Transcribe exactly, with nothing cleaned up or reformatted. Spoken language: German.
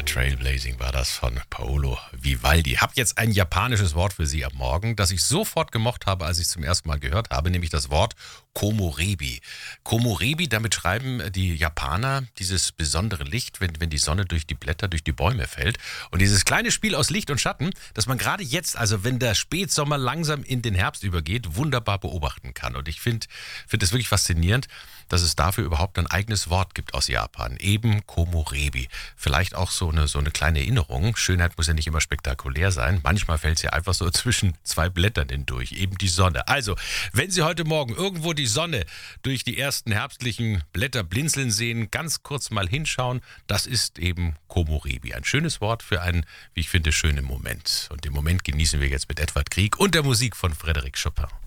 Trailblazing war das von Paolo Vivaldi. Hab jetzt ein japanisches Wort für Sie am Morgen, das ich sofort gemocht habe, als ich es zum ersten Mal gehört habe, nämlich das Wort Komorebi. Komorebi, damit schreiben die Japaner dieses besondere Licht, wenn, wenn die Sonne durch die Blätter, durch die Bäume fällt. Und dieses kleine Spiel aus Licht und Schatten, das man gerade jetzt, also wenn der Spätsommer langsam in den Herbst übergeht, wunderbar beobachten kann. Und ich finde find es wirklich faszinierend, dass es dafür überhaupt ein eigenes Wort gibt aus Japan. Eben Komorebi. Vielleicht auch so eine, so eine kleine Erinnerung. Schönheit muss ja nicht immer spektakulär sein. Manchmal fällt es ja einfach so zwischen zwei Blättern hindurch. Eben die Sonne. Also, wenn Sie heute Morgen irgendwo die Sonne durch die ersten herbstlichen Blätter blinzeln sehen, ganz kurz mal hinschauen. Das ist eben Komorebi. Ein schönes Wort für einen, wie ich finde, schönen Moment. Und den Moment genießen wir jetzt mit Edvard Grieg und der Musik von Frédéric Chopin.